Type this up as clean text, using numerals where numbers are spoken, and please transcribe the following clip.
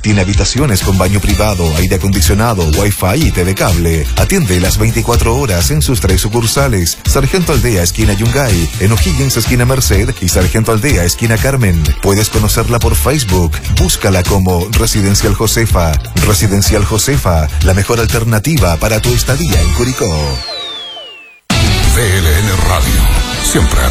Tiene habitaciones con baño privado, aire acondicionado, wifi y TV cable. Atiende las 24 horas en sus 3 sucursales: Sargento Aldea, esquina Yungay; en O'Higgins, esquina Merced; y Sargento Aldea, esquina Carmen. Puedes conocerla por Facebook. Búscala como Residencial Josefa. Residencial Josefa, la mejor alternativa para tu estadía en Curicó. DLN Radio, siempre